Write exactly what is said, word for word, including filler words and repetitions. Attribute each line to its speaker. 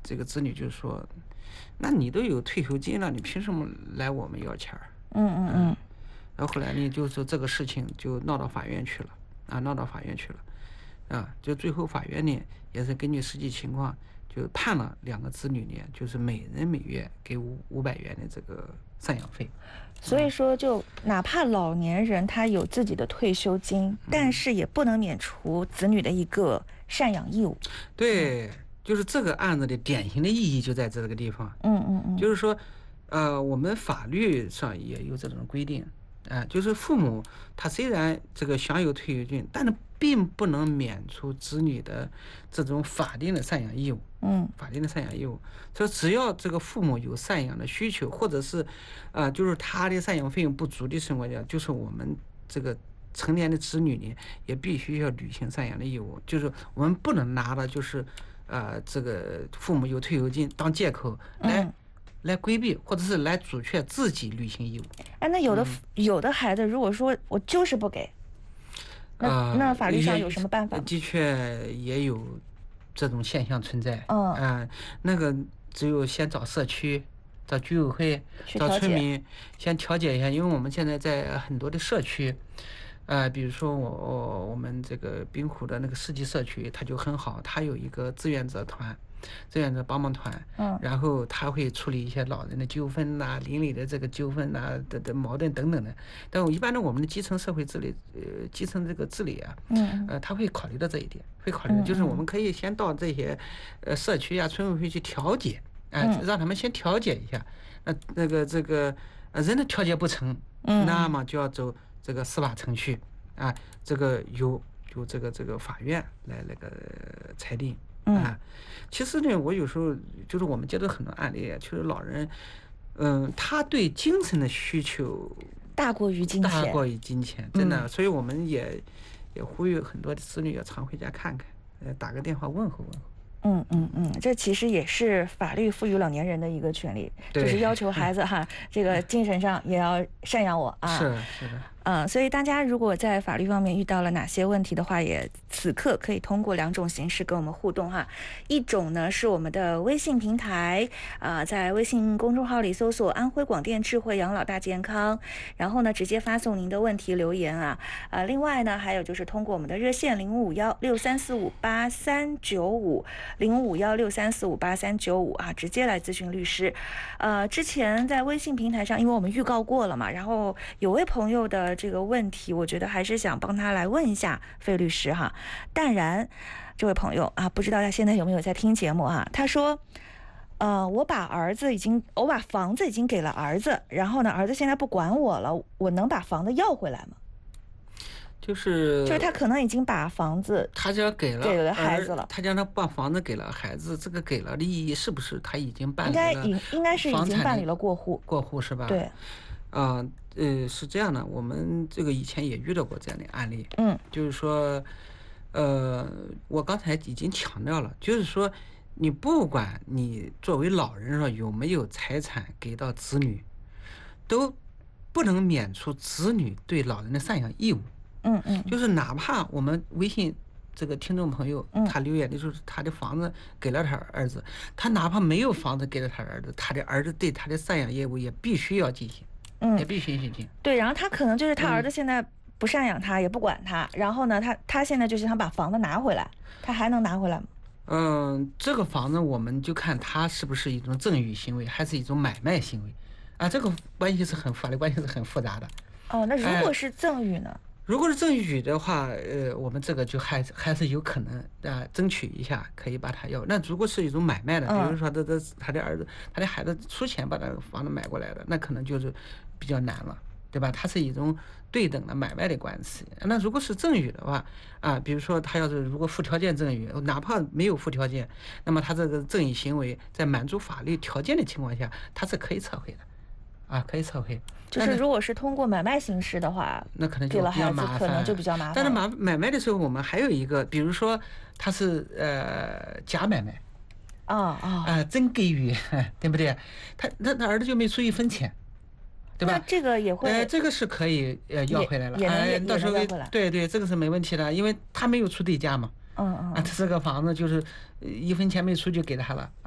Speaker 1: 这个子女就说，那你都有退休金了，你凭什么来我们要钱儿？
Speaker 2: 嗯嗯嗯。
Speaker 1: 然后后来呢，就说这个事情就闹到法院去了啊，闹到法院去了，啊，就最后法院呢也是根据实际情况，就判了两个子女呢，就是每人每月给五五百元的这个赡养费。
Speaker 2: 所以说，就哪怕老年人他有自己的退休金，嗯、但是也不能免除子女的一个赡养义务。
Speaker 1: 对，嗯、就是这个案子的典型的意义就在这个地方。
Speaker 2: 嗯嗯嗯，
Speaker 1: 就是说，呃，我们法律上也有这种规定。啊、呃，就是父母他虽然这个享有退休金，但是并不能免除子女的这种法定的赡养义务。
Speaker 2: 嗯，
Speaker 1: 法定的赡养义务，所以只要这个父母有赡养的需求，或者是，呃，就是他的赡养费用不足的情况下，就是我们这个成年的子女呢，也必须要履行赡养的义务。就是我们不能拿的就是，呃，这个父母有退休金当借口来。嗯来规避，或者是来阻却自己履行义务。
Speaker 2: 哎，那有的、嗯、有的孩子，如果说我就是不给，那、呃、那法律上有什么办法？
Speaker 1: 的确也有这种现象存在。
Speaker 2: 嗯
Speaker 1: 啊、呃，那个只有先找社区、找居委会、找村民先调解一下，因为我们现在在很多的社区。呃，比如说我我我们这个滨湖的那个世纪社区，它就很好，它有一个志愿者团。志愿者帮忙团，
Speaker 2: 嗯，
Speaker 1: 然后他会处理一些老人的纠纷呐、啊、邻里的这个纠纷呐、啊、的的矛盾等等的。但我一般的我们的基层社会治理，呃，基层这个治理啊，
Speaker 2: 嗯，
Speaker 1: 呃，他会考虑到这一点，会考虑到就是我们可以先到这些，呃，社区啊、村委会去调解，啊、呃，让他们先调解一下。那那个这个，呃，人的调解不成，
Speaker 2: 嗯，
Speaker 1: 那么就要走这个司法程序啊，这个由由这个这个法院来那个裁定。啊，其实呢，我有时候就是我们接到很多案例，就是老人，嗯、呃，他对精神的需求
Speaker 2: 大过于金钱，
Speaker 1: 大过于金钱，真的，嗯、所以我们也也呼吁很多的子女要常回家看看，呃，打个电话问候问候。
Speaker 2: 嗯嗯嗯，这其实也是法律赋予老年人的一个权利，就是要求孩子哈，这个精神上也要赡养我啊。
Speaker 1: 是是的。
Speaker 2: 嗯，所以大家如果在法律方面遇到了哪些问题的话，也此刻可以通过两种形式跟我们互动哈。一种呢是我们的微信平台啊、呃，在微信公众号里搜索安徽广电智慧养老大健康，然后呢直接发送您的问题留言啊。呃，另外呢还有就是通过我们的热线零五五幺六三四五八三九五零五五幺六三四五八三九五啊，直接来咨询律师。呃，之前在微信平台上，因为我们预告过了嘛，然后有位朋友的这个问题，我觉得还是想帮他来问一下费律师哈。淡然这位朋友啊，不知道他现在有没有在听节目啊？他说，呃，我把儿子已经，我把房子已经给了儿子，然后呢，儿子现在不管我了，我能把房子要回来吗？
Speaker 1: 就是
Speaker 2: 就是他可能已经把房子
Speaker 1: 他将给了
Speaker 2: 给了孩子了，
Speaker 1: 他将他把房子给了孩子，这个给了的意义是不是他已经办理
Speaker 2: 了？
Speaker 1: 应
Speaker 2: 该应该是已经办理了过户，
Speaker 1: 过户是吧？
Speaker 2: 对。
Speaker 1: 啊，呃，是这样的，我们这个以前也遇到过这样的案例，
Speaker 2: 嗯，
Speaker 1: 就是说，呃，我刚才已经强调了，就是说，你不管你作为老人说有没有财产给到子女，都不能免除子女对老人的赡养义务。
Speaker 2: 嗯嗯，
Speaker 1: 就是哪怕我们微信这个听众朋友他留言的就是他的房子给了他儿子，他哪怕没有房子给了他儿子，他的儿子对他的赡养业务也必须要进行。
Speaker 2: 嗯，
Speaker 1: 也必须进行。
Speaker 2: 对，然后他可能就是他儿子现在不赡养他，
Speaker 1: 嗯、
Speaker 2: 也不管他，然后呢，他他现在就是想把房子拿回来，他还能拿回来吗？
Speaker 1: 嗯，这个房子我们就看他是不是一种赠与行为，还是一种买卖行为，啊，这个关系是很法律关系是很复杂的。
Speaker 2: 哦，那如果是赠与呢？
Speaker 1: 呃如果是赠与的话，呃，我们这个就还还是有可能啊，争取一下可以把它要。那如果是一种买卖的，比如说他的他的儿子、他的孩子出钱把那个房子买过来的，那可能就是比较难了，对吧？它是一种对等的买卖的关系。那如果是赠与的话，啊，比如说他要是如果附条件赠与，哪怕没有附条件，那么他这个赠与行为在满足法律条件的情况下，他是可以撤回的。啊，可以撤回。
Speaker 2: 就是如果是通过买卖形式的话，
Speaker 1: 那可能就比较麻烦，
Speaker 2: 可能就比较麻烦。
Speaker 1: 但是买买卖的时候，我们还有一个，比如说他是呃假买卖，
Speaker 2: 啊啊
Speaker 1: 啊真给予，对不对？他那他儿子就没出一分钱，对吧？
Speaker 2: 那这个也会，
Speaker 1: 呃，这个是可以呃要回来了，
Speaker 2: 哎，
Speaker 1: 到时候对对，这个是没问题的，因为他没有出对价嘛。
Speaker 2: 嗯嗯，
Speaker 1: 啊，他这个房子就是一分钱没出就给他了。